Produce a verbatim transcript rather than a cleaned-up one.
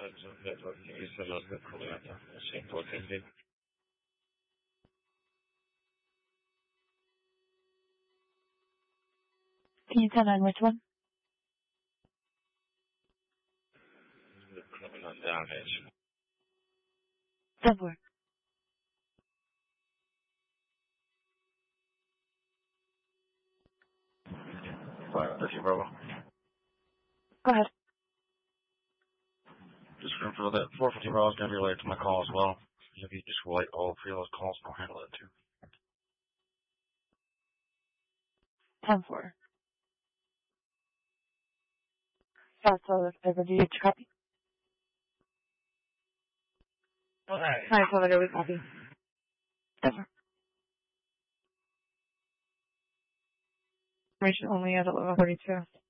network is a little bit problematic. Same for Hindi. Can you tell me which one? The criminal damage. ten four. five thirty Bravo. Go ahead. Just confirm that four fifty Bravo is going to be related to my call as well. If you just relate all three of those calls, I'll handle it too. ten four. South Southern Paper, do you get your copy? Okay. Hi, Southern Paper, copy. ten four. Information only at eleven forty-two.